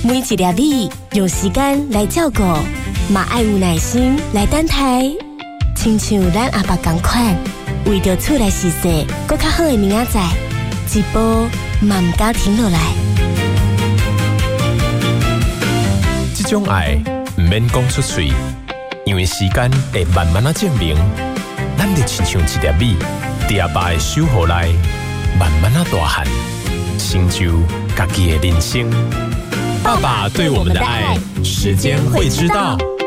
每一粒米用时间来照顾，嘛爱有耐心来等待，亲像咱阿爸同款，为着厝内事事，搁较好的明仔载，一步嘛唔敢停落来。 这种爱唔免讲出嘴，因为时间会慢慢啊证明，咱就亲像一粒米，伫阿爸的守护内，慢慢啊大汉，成就家己的人生。爸爸对我们的爱，时间会知道。